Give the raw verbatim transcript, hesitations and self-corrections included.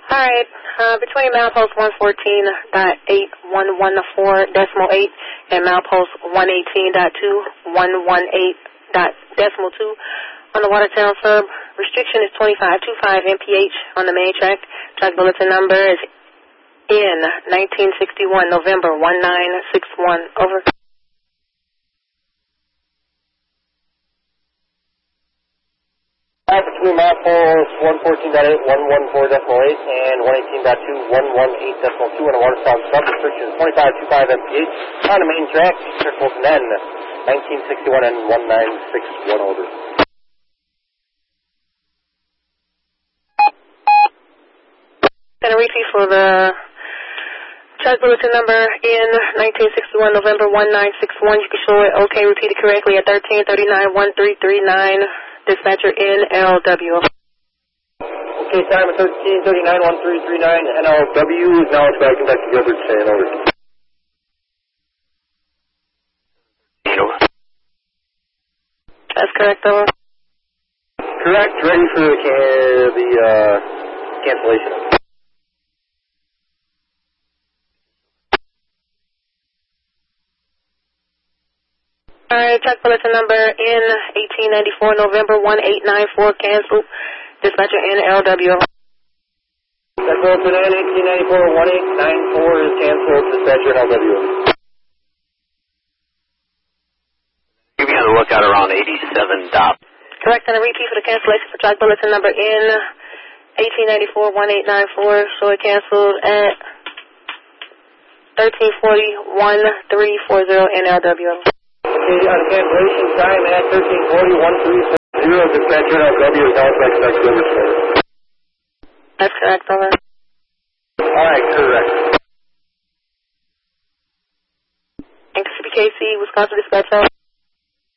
All right, uh, between milepost one fourteen dot eight one one four decimal eight and milepost one eighteen dot two one one eight dot decimal two on the Watertown sub, restriction is twenty-five twenty-five M P H on the main track. Track bulletin number is N nineteen sixty-one November one nine six one. Over. Between milepost one fourteen dot eight one one four decimal eight and one eighteen dot two one one eight decimal two on the Watertown sub, restriction is twenty-five twenty-five M P H on the main track. Track bulletin N nineteen sixty-one and one nine six one. Over. Going to repeat for the track bulletin number N nineteen sixty-one November one nine six one. You can show it okay, repeat it correctly at thirteen thirty-nine one three three nine. Dispatcher N L W. Okay, time at thirteen thirty-nine one three three nine. N L W is now back and back to Gilbert. Saying over. That's correct, over. Correct. Ready for the, can the uh, cancellation. All right, track bulletin number N eighteen ninety-four November one eight nine four canceled. Dispatcher N L W. Track bulletin N eighteen ninety-four one eight nine four is canceled. Dispatcher N L W. You'll be on the lookout around eighty-seven dot. Correct, and a repeat for the cancellation for track bulletin number N eighteen ninety-four one eight nine four. Show it canceled at thirteen forty one three four zero N L W. Okay, on cancellation time at thirteen forty one three four zero. Dispatcher N L W is now back to back to Gilbert. That's correct, over. All right, correct. Thanks, C B K C, Wisconsin Dispatch.